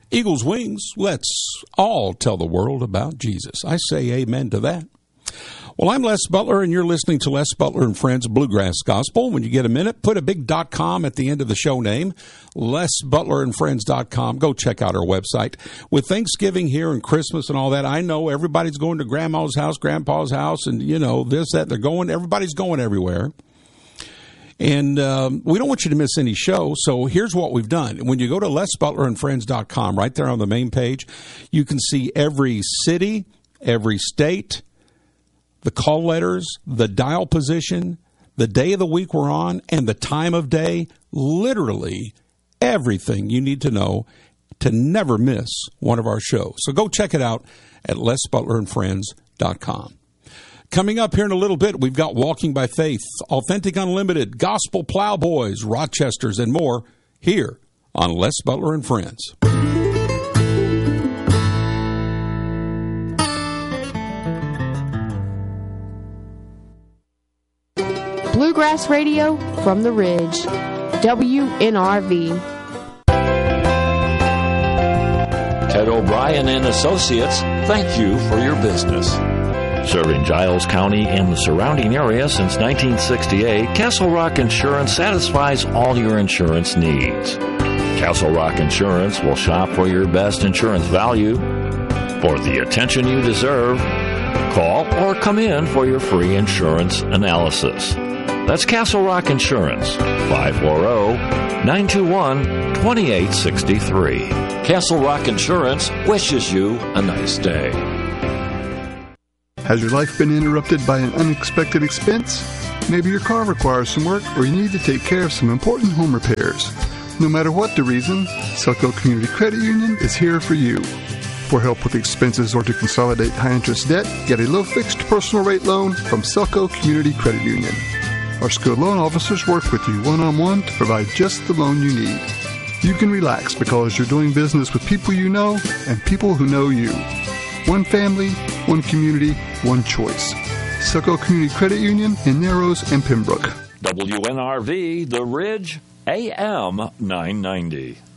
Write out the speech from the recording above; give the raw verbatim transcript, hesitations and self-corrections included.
Eagles wings, let's all tell the world about Jesus. I say amen to that. Well, I'm Les Butler, and you're listening to Les Butler and Friends Bluegrass Gospel. When you get a minute, put a big dot com at the end of the show name, les butler and friends dot com. Go check out our website. With Thanksgiving here and Christmas and all that, I know everybody's going to Grandma's house, Grandpa's house, and, you know, this, that. They're going, everybody's going everywhere. And um, we don't want you to miss any show, so here's what we've done. When you go to les butler and friends dot com, right there on the main page, you can see every city, every state, the call letters, the dial position, the day of the week we're on, and the time of day, literally everything you need to know to never miss one of our shows. So go check it out at les butler and friends dot com. Coming up here in a little bit, we've got Walking by Faith, Authentic Unlimited, Gospel Plowboys, Rochesters, and more here on Les Butler and Friends. Bluegrass Radio from the Ridge, W N R V. Ted O'Brien and Associates, thank you for your business. Serving Giles County and the surrounding area since nineteen sixty-eight, Castle Rock Insurance satisfies all your insurance needs. Castle Rock Insurance will shop for your best insurance value. For the attention you deserve, call or come in for your free insurance analysis. That's Castle Rock Insurance, five four zero, nine two one, two eight six three. Castle Rock Insurance wishes you a nice day. Has your life been interrupted by an unexpected expense? Maybe your car requires some work, or you need to take care of some important home repairs. No matter what the reason, Selco Community Credit Union is here for you. For help with expenses or to consolidate high-interest debt, get a low-fixed personal rate loan from Selco Community Credit Union. Our skilled loan officers work with you one-on-one to provide just the loan you need. You can relax because you're doing business with people you know and people who know you. One family, one community, one choice. Selco Community Credit Union in Narrows and Pembroke. W N R V, The Ridge, A M nine ninety.